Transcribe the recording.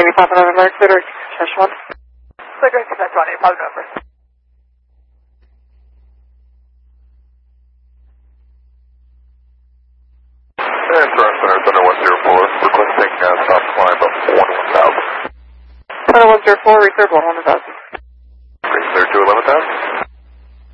85 November, Clear Church 1. Clear Connect 1, 85 November. And Thrust Center, Thunder 104, requesting south climb of 11000. Thunder 104, reserve 11000.